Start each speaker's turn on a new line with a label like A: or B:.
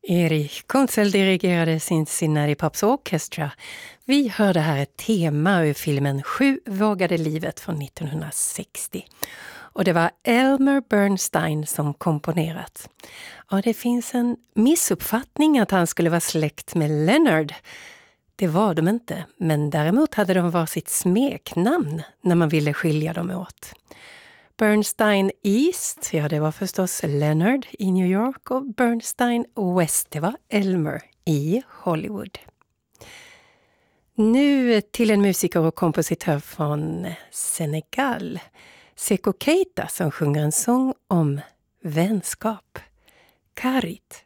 A: Erich Kunzel dirigerade Cincinnati Pops Orchestra. Vi hörde här ett tema ur filmen 7 vågade livet från 1960. Och det var Elmer Bernstein som komponerat. Och det finns en missuppfattning att han skulle vara släkt med Leonard. Det var de inte, men däremot hade de varsitt smeknamn när man ville skilja dem åt. Bernstein East, ja det var förstås Leonard i New York, och Bernstein West, det var Elmer i Hollywood. Nu till en musiker och kompositör från Senegal, Sekou Keita, som sjunger en sång om vänskap. Karit.